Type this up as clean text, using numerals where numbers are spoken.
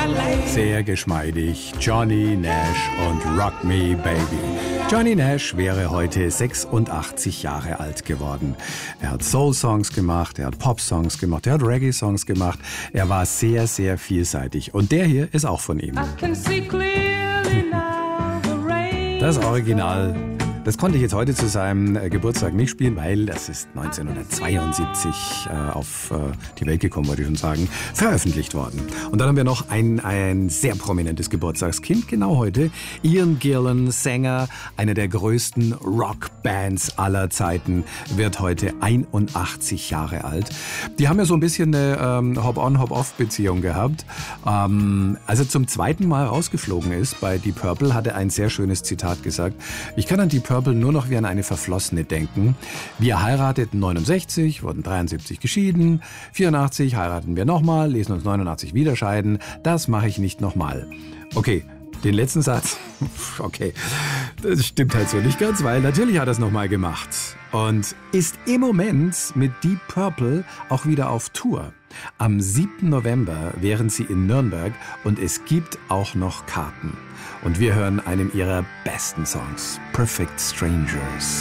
Sehr geschmeidig. Johnny Nash und Rock Me Baby. Johnny Nash wäre heute 86 Jahre alt geworden. Er hat Soul-Songs gemacht, er hat Pop-Songs gemacht, er hat Reggae-Songs gemacht. Er war sehr, sehr vielseitig. Und der hier ist auch von ihm. Das Original. Das konnte ich jetzt heute zu seinem Geburtstag nicht spielen, weil das ist 1972 auf die Welt gekommen, wollte ich schon sagen, veröffentlicht worden. Und dann haben wir noch ein sehr prominentes Geburtstagskind, genau heute. Ian Gillan, Sänger einer der größten Rockbands aller Zeiten, wird heute 81 Jahre alt. Die haben ja so ein bisschen eine Hop-on, Hop-off-Beziehung gehabt. Als er zum zweiten Mal rausgeflogen ist bei Deep Purple, hat er ein sehr schönes Zitat gesagt. Ich kann an Deep Purple nur noch wie an eine Verflossene denken. Wir heirateten 69, wurden 73 geschieden, 84 heiraten wir nochmal, ließen uns 89 wieder scheiden. Das mache ich nicht nochmal. Okay, den letzten Satz, okay, das stimmt halt so nicht ganz, weil natürlich hat er es nochmal gemacht. Und ist im Moment mit Deep Purple auch wieder auf Tour. Am 7. November wären sie in Nürnberg und es gibt auch noch Karten. Und wir hören einen ihrer besten Songs, Perfect Strangers.